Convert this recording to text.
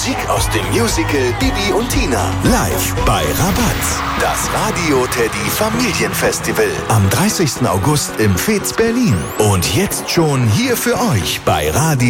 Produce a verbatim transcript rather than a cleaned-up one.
Musik aus dem Musical Bibi und Tina. Live bei Rabatz. Das Radio Teddy Familienfestival. Am dreißigsten August im Fez Berlin. Und jetzt schon hier für euch bei Radio